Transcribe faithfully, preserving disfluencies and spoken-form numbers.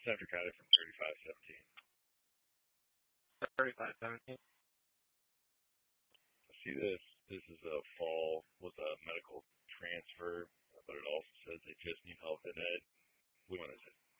Senator Kylie from thirty-five seventeen. thirty-five seventeen. See this. This is a fall with a medical transfer, but it also says they just need help in it. Which one is it?